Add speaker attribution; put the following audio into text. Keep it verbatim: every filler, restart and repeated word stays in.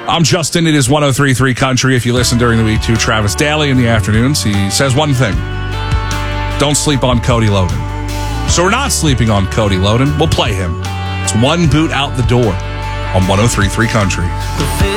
Speaker 1: I'm Justin. It is one oh three point three Country. If you listen during the week to Travis Daly in the afternoons, he says one thing. Don't sleep on Cody Loden. So we're not sleeping on Cody Loden. We'll play him. It's one boot out the door on one oh three point three Country.